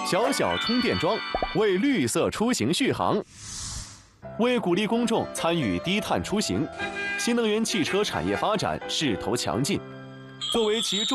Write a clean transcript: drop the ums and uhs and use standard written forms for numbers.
小小充电桩为绿色出行续航。为鼓励公众参与低碳出行，新能源汽车产业发展势头强劲。作为其重